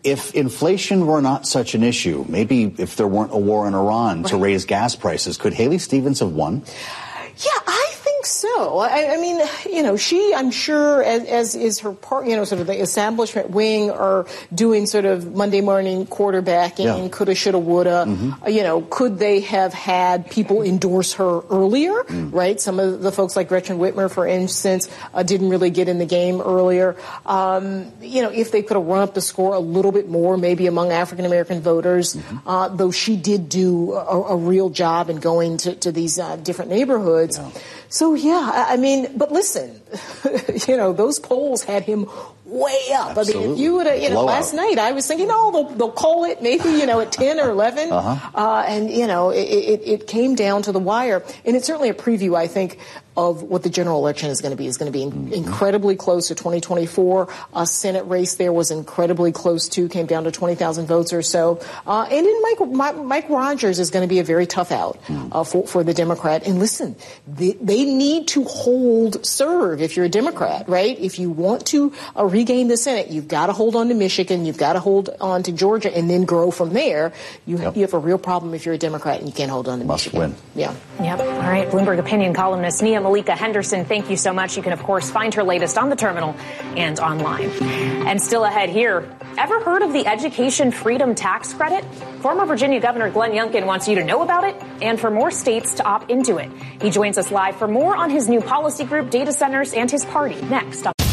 if inflation were not such an issue, maybe if there weren't a war in Iran to raise gas prices, could Haley Stevens have won? Yeah, I think so. I mean, she, I'm sure, as is her part, sort of the establishment wing are doing sort of Monday morning quarterbacking, coulda, shoulda, woulda. Could they have had people endorse her earlier, right? Some of the folks like Gretchen Whitmer, for instance, didn't really get in the game earlier. If they could have run up the score a little bit more, maybe among African-American voters, though she did do a real job in going to these different neighborhoods. Yeah. So, I mean, but listen, those polls had him way up. Absolutely. I mean, if you would have, last night I was thinking, they'll call it maybe, at 10 or 11. And, it came down to the wire. And it's certainly a preview, I think, of what the general election is going to be. It's going to be incredibly close to 2024. A Senate race there was incredibly close too, came down to 20,000 votes or so. And then Mike Rogers is going to be a very tough out for the Democrat. And listen, they need to serve if you're a Democrat, right? If you want to regain the Senate, you've got to hold on to Michigan, you've got to hold on to Georgia, and then grow from there. You have a real problem if you're a Democrat and you can't hold on to Michigan. Must win. Yeah. Yep. All right. Bloomberg opinion columnist Nia Malika Henderson, thank you so much. You can, of course, find her latest on the Terminal and online. And still ahead here, ever heard of the Education Freedom Tax Credit? Former Virginia Governor Glenn Youngkin wants you to know about it and for more states to opt into it. He joins us live for more on his new policy group, data centers, and his party next.